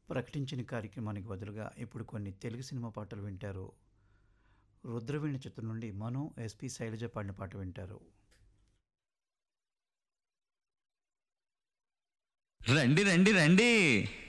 ప్రకటించిన కార్యక్రమానికి బదులుగా ఇప్పుడు కొన్ని తెలుగు సినిమా పాటలు వింటారు. 'రుద్రవీణ' చిత్రం నుండి మను, ఎస్పి శైలజ పాడిన పాట వింటారు. రండి రండి రండి